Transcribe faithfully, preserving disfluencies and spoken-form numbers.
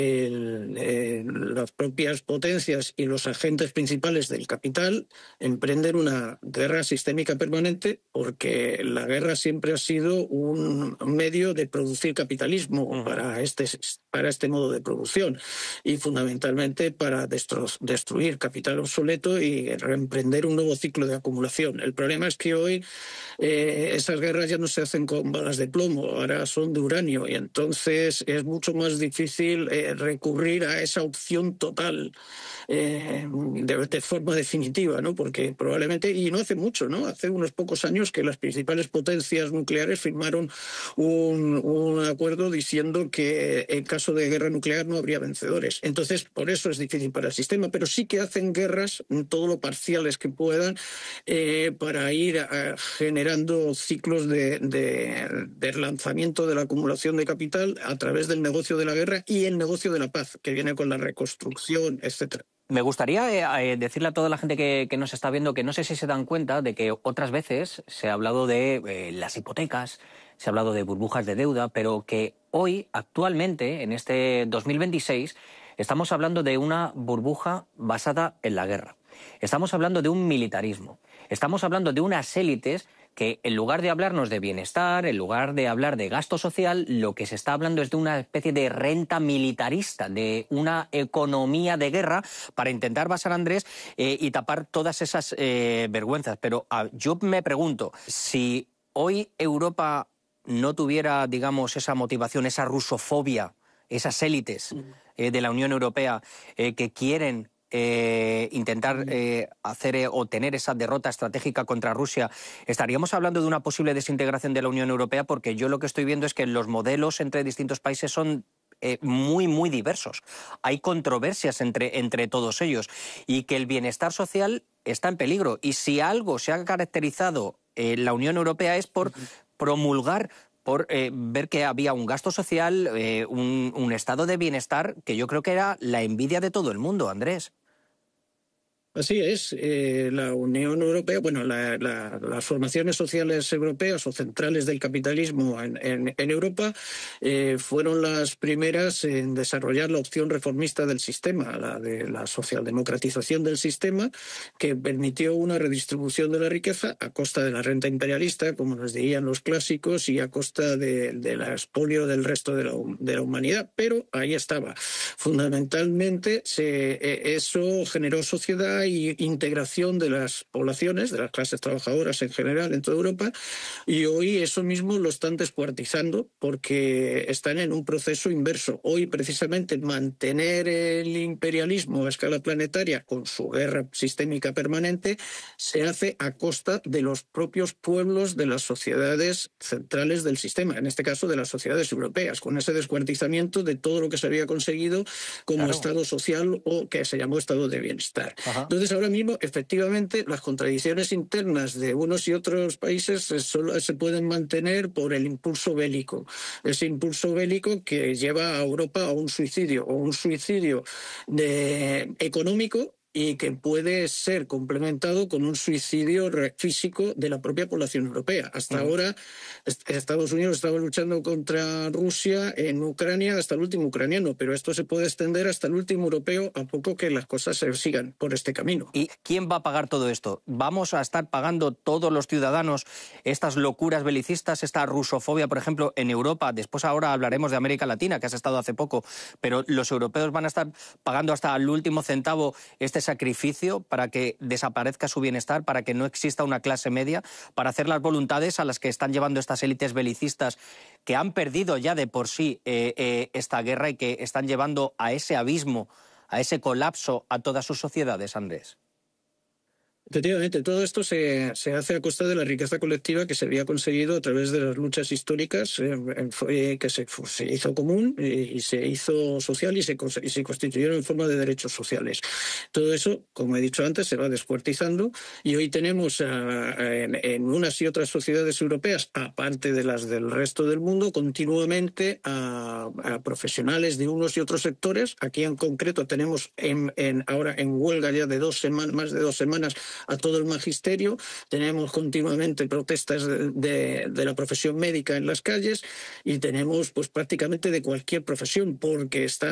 El, eh, las propias potencias y los agentes principales del capital emprenden una guerra sistémica permanente, porque la guerra siempre ha sido un medio de producir capitalismo uh-huh. para, este, para este modo de producción, y fundamentalmente para destru destruir capital obsoleto y reemprender un nuevo ciclo de acumulación. El problema es que hoy eh, esas guerras ya no se hacen con balas de plomo, ahora son de uranio, y entonces es mucho más difícil eh, recurrir a esa opción total eh, de, de forma definitiva, ¿no? Porque probablemente, y no hace mucho, ¿no? Hace unos pocos años que las principales potencias nucleares firmaron un, un acuerdo diciendo que en caso de guerra nuclear no habría vencedores. Entonces, por eso es difícil para el sistema, pero sí que hacen guerras, todo lo parciales que puedan, eh, para ir a, generando ciclos de, de, de lanzamiento de la acumulación de capital a través del negocio de la guerra y el negocio de la paz, que viene con la reconstrucción, etcétera. Me gustaría eh, decirle a toda la gente que, que nos está viendo que no sé si se dan cuenta de que otras veces se ha hablado de eh, las hipotecas, se ha hablado de burbujas de deuda, pero que hoy, actualmente, en este dos mil veintiséis, estamos hablando de una burbuja basada en la guerra. Estamos hablando de un militarismo. Estamos hablando de unas élites que, en lugar de hablarnos de bienestar, en lugar de hablar de gasto social, lo que se está hablando es de una especie de renta militarista, de una economía de guerra para intentar basar, Andrés, eh, y tapar todas esas eh, vergüenzas. Pero ah, yo me pregunto, si hoy Europa no tuviera, digamos, esa motivación, esa rusofobia, esas élites eh, de la Unión Europea eh, que quieren Eh, intentar eh, hacer eh, o tener esa derrota estratégica contra Rusia, ¿estaríamos hablando de una posible desintegración de la Unión Europea? Porque yo lo que estoy viendo es que los modelos entre distintos países son eh, muy, muy diversos. Hay controversias entre, entre todos ellos y que el bienestar social está en peligro. Y si algo se ha caracterizado eh, la Unión Europea es por promulgar, por eh, ver que había un gasto social, eh, un, un estado de bienestar que yo creo que era la envidia de todo el mundo, Andrés. Así es, eh, la Unión Europea, bueno, la, la, las formaciones sociales europeas o centrales del capitalismo en, en, en Europa eh, fueron las primeras en desarrollar la opción reformista del sistema, la de la socialdemocratización del sistema, que permitió una redistribución de la riqueza a costa de la renta imperialista, como nos dirían los clásicos, y a costa de, de la expolio del resto de la, de la humanidad, pero ahí estaba. Fundamentalmente se, eh, eso generó sociedad y integración de las poblaciones, de las clases trabajadoras en general en toda Europa, y hoy eso mismo lo están descuartizando porque están en un proceso inverso. Hoy, precisamente, mantener el imperialismo a escala planetaria con su guerra sistémica permanente se hace a costa de los propios pueblos de las sociedades centrales del sistema, en este caso de las sociedades europeas, con ese descuartizamiento de todo lo que se había conseguido como claro. Estado social, o que se llamó estado de bienestar. Ajá. Entonces, ahora mismo, efectivamente, las contradicciones internas de unos y otros países solo se pueden mantener por el impulso bélico. Ese impulso bélico que lleva a Europa a un suicidio, o un suicidio de, económico, y que puede ser complementado con un suicidio físico de la propia población europea. Hasta uh-huh. ahora, Estados Unidos estaba luchando contra Rusia en Ucrania hasta el último ucraniano, pero esto se puede extender hasta el último europeo a poco que las cosas se sigan por este camino. ¿Y quién va a pagar todo esto? ¿Vamos a estar pagando todos los ciudadanos estas locuras belicistas, esta rusofobia, por ejemplo, en Europa? Después ahora hablaremos de América Latina, que has estado hace poco, pero los europeos van a estar pagando hasta el último centavo este sacrificio para que desaparezca su bienestar, para que no exista una clase media, para hacer las voluntades a las que están llevando estas élites belicistas que han perdido ya de por sí eh, eh, esta guerra y que están llevando a ese abismo, a ese colapso a todas sus sociedades, Andrés. Efectivamente, todo esto se, se hace a costa de la riqueza colectiva que se había conseguido a través de las luchas históricas, eh, que se, se hizo común y, y se hizo social y se, y se constituyeron en forma de derechos sociales. Todo eso, como he dicho antes, se va descuartizando, y hoy tenemos a, a, en, en unas y otras sociedades europeas, aparte de las del resto del mundo, continuamente a, a profesionales de unos y otros sectores. Aquí en concreto tenemos en, en, ahora en huelga ya de dos semanas, más de dos semanas, a todo el magisterio. Tenemos continuamente protestas de, de, de la profesión médica en las calles, y tenemos pues prácticamente de cualquier profesión, porque está